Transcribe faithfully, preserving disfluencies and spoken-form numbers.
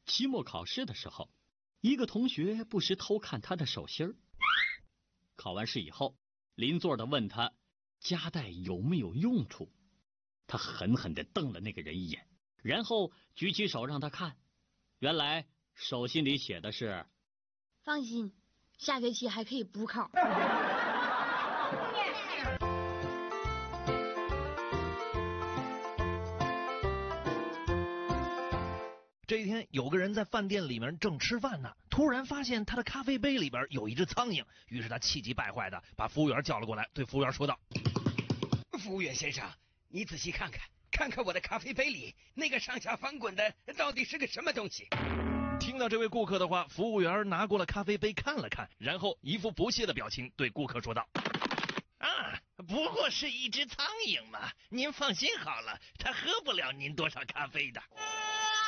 期末考试的时候，一个同学不时偷看他的手心儿。考完试以后，邻座的问他夹带有没有用处，他狠狠地瞪了那个人一眼，然后举起手让他看。原来手心里写的是： 放心，下学期还可以补考。 这一天，有个人在饭店里面正吃饭呢，突然发现他的咖啡杯里边有一只苍蝇，于是他气急败坏的把服务员叫了过来，对服务员说道： 服务员先生，你仔细看看，看看我的咖啡杯里那个上下翻滚的到底是个什么东西。 听到这位顾客的话，服务员拿过了咖啡杯看了看，然后一副不屑的表情对顾客说道：啊，不过是一只苍蝇嘛，您放心好了，它喝不了您多少咖啡的。